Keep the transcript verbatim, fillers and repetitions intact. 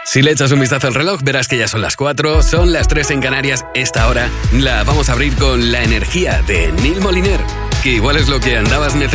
Si le echas un vistazo al reloj, verás que ya son las cuatro, son las tres en Canarias. Esta hora la vamos a abrir con La energía de Neil Moliner, que igual es lo que andabas necesitando.